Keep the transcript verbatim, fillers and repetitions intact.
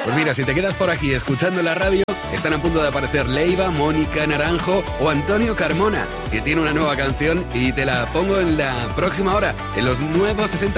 Pues mira, si te quedas por aquí escuchando la radio, están a punto de aparecer Leiva, Mónica Naranjo o Antonio Carmona, que tiene una nueva canción y te la pongo en la próxima hora, en los nuevos sesenta